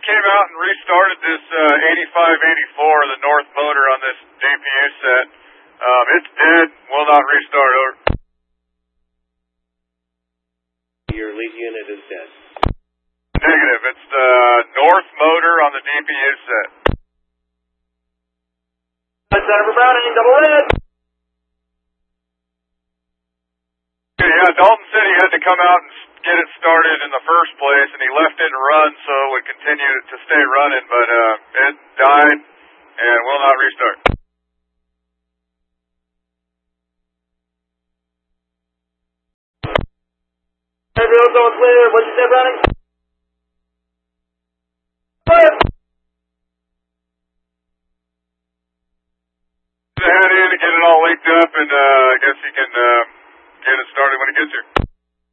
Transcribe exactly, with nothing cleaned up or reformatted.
came out and restarted this uh, eighty-five eighty-four, the north motor on this G P U set. Um, it's dead. Will not restart. Over. Your lead unit is dead. Negative. It's the north motor on the G P U set. Center for Browning, double red. Okay, yeah, Dalton said he had to come out and get it started in the first place, and he left it to run so it would continue to stay running, but uh, it died and will not restart. Everyone's all clear. What'd you say, Browning? Clear. Head in to get it all linked up, and uh, I guess he can uh, get it started when he gets here.